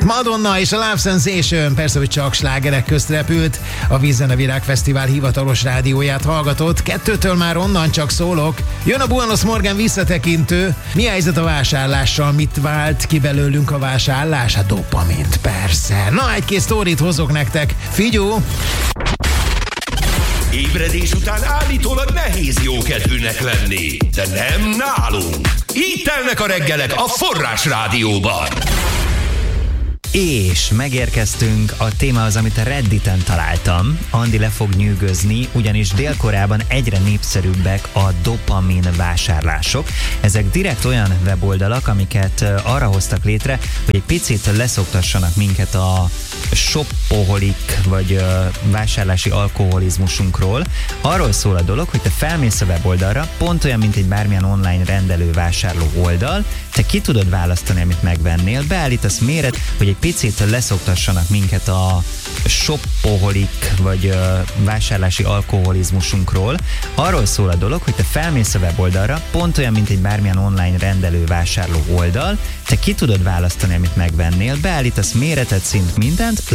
Madonna és a Love Sensation persze, hogy csak slágerek közt repült. A Vízzene Virágfesztivál hivatalos rádióját hallgatott. 2-től már onnan csak szólok. Jön a Buenos Morgan visszatekintő. Mi a helyzet a vásárlással? Mit vált ki belőlünk a vásárlás? Hát dopamint, persze. Na, egy-két sztorit hozok nektek. Figyú! Ébredés után állítólag nehéz jókedvűnek lenni, de nem nálunk. Így telnek a reggelek a Forrás Rádióban. És megérkeztünk, a téma az, amit a Redditen találtam. Andi le fog nyűgözni, ugyanis Dél-Koreában egyre népszerűbbek a dopamin vásárlások. Ezek direkt olyan weboldalak, amiket arra hoztak létre, hogy egy picit leszoktassanak minket a shoppoholik, vagy vásárlási alkoholizmusunkról. Arról szól a dolog, hogy te felmész a weboldalra, pont olyan, mint egy bármilyen online rendelő vásárló oldal, te ki tudod választani, amit megvennél, beállítasz méret, hogy egy picit leszoktassanak minket a shoppoholik, vagy vásárlási alkoholizmusunkról. Arról szól a dolog, hogy te felmész a weboldalra, pont olyan, mint egy bármilyen online rendelő vásárló oldal, te ki tudod választani, amit megvennél, beállítasz méretet, szint, mindent,